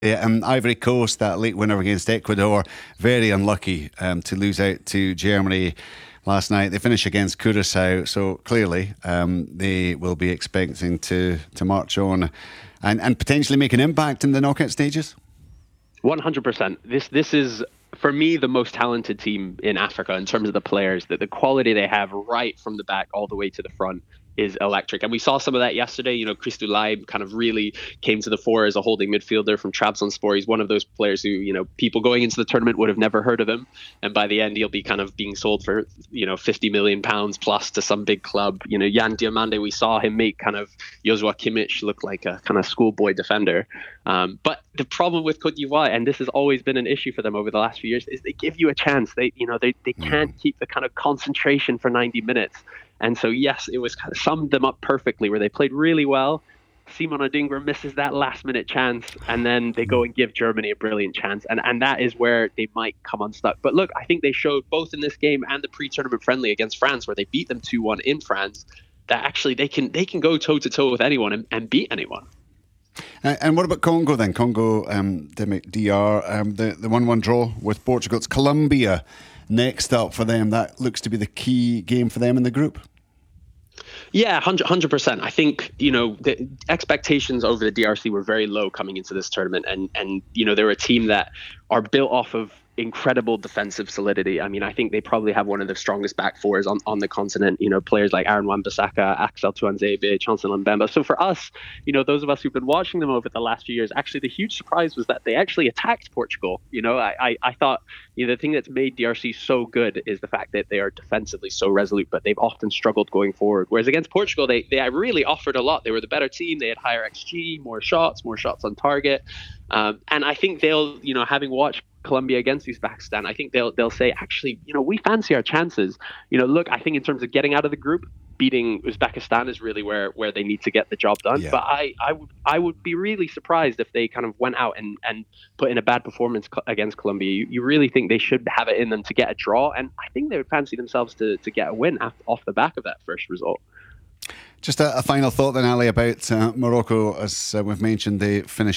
Yeah, Ivory Coast, that late winner against Ecuador, very unlucky to lose out to Germany last night. They finish against Curacao, so clearly they will be expecting to march on and potentially make an impact in the knockout stages. 100%. This is, for me, the most talented team in Africa in terms of the players. That the quality they have right from the back all the way to the front is electric. And we saw some of that yesterday. Christou Laib kind of really came to the fore as a holding midfielder from Trabzonspor. He's one of those players who, people going into the tournament would have never heard of him. And by the end, he'll be kind of being sold for, 50 million pounds plus to some big club. Yan Diomande, we saw him make kind of Joshua Kimmich look like a kind of schoolboy defender. But the problem with Cote d'Ivoire, and this has always been an issue for them over the last few years, is they give you a chance. They can't keep the kind of concentration for 90 minutes. And so, yes, it was kind of summed them up perfectly where they played really well. Simon Adingra misses that last-minute chance, and then they go and give Germany a brilliant chance. And that is where they might come unstuck. But look, I think they showed both in this game and the pre-tournament friendly against France, where they beat them 2-1 in France, that actually they can go toe-to-toe with anyone and beat anyone. And what about Congo then? Congo, DR, the 1-1 draw with Portugal. It's Colombia next up for them. That looks to be the key game for them in the group. Yeah, 100%. I think, the expectations over the DRC were very low coming into this tournament. And they're a team that are built off of incredible defensive solidity. I mean, I think they probably have one of the strongest back fours on the continent. Players like Aaron Wan-Bissaka, Axel Tuanzebe, Chancellor Mbemba. So for us, those of us who've been watching them over the last few years, actually the huge surprise was that they actually attacked Portugal. I thought the thing that's made DRC so good is the fact that they are defensively so resolute, but they've often struggled going forward. Whereas against Portugal, they really offered a lot. They were the better team. They had higher XG, more shots on target. And I think they'll, having watched Colombia against Uzbekistan, I think they'll say, actually, we fancy our chances. Look, I think in terms of getting out of the group, beating Uzbekistan is really where they need to get the job done. Yeah. But I would be really surprised if they kind of went out and put in a bad performance against Colombia. You really think they should have it in them to get a draw, and I think they would fancy themselves to get a win off the back of that first result. Just a final thought then, Ali, about Morocco. As we've mentioned, they finished